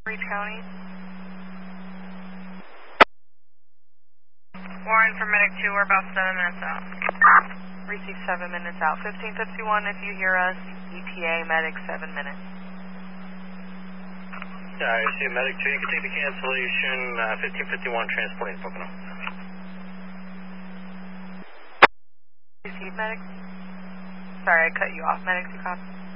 Reach County. Warren for Medic 2, we're about 7 minutes out. Receive 7 minutes out. 1551, if you hear us, ETA, Medic 7 minutes. Yeah, I see Medic 2, you can take the cancellation, 1551, transporting Pocono. Receive Medic. Sorry, I cut you off. Medic 2 copy.